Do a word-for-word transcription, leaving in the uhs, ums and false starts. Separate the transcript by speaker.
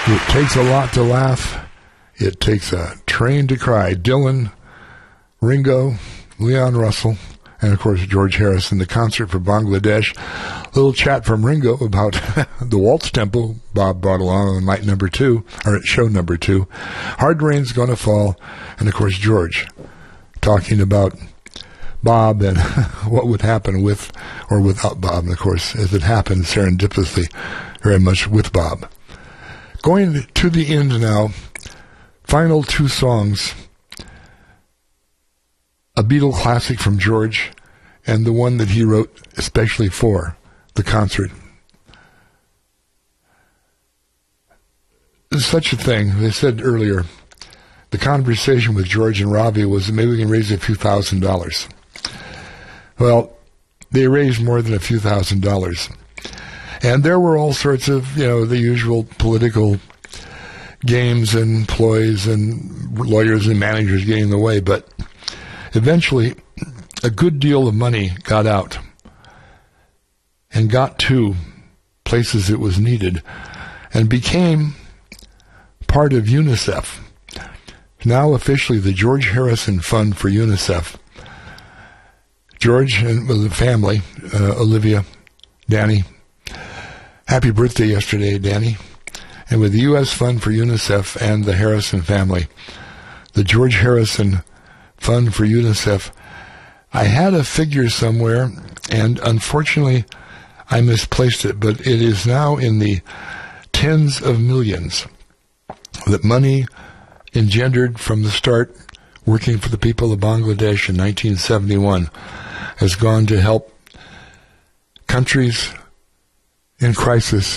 Speaker 1: It takes a lot to laugh. It takes a train to cry. Dylan, Ringo, Leon Russell, and of course George Harrison, the concert for Bangladesh. A little chat from Ringo about the waltz tempo Bob brought along on night number two, or at show number two. Hard Rain's Gonna Fall, and of course George talking about Bob and what would happen with or without Bob, and of course, as it happened serendipitously, very much with Bob. Going to the end now, final two songs, a Beatle classic from George, and the one that he wrote especially for the concert. There's such a thing. They said earlier, the conversation with George and Ravi was maybe we can raise a few thousand dollars. Well, they raised more than a few thousand dollars. And there were all sorts of, you know, the usual political games and ploys and lawyers and managers getting in the way. But eventually, a good deal of money got out and got to places it was needed and became part of UNICEF. Now officially the George Harrison Fund for UNICEF. George and the family, uh, Olivia, Danny. Happy birthday yesterday, Danny. And with the U S Fund for UNICEF and the Harrison family, the George Harrison Fund for UNICEF, I had a figure somewhere, and unfortunately I misplaced it, but it is now in the tens of millions that money engendered from the start working for the people of Bangladesh in nineteen seventy-one has gone to help countries in crisis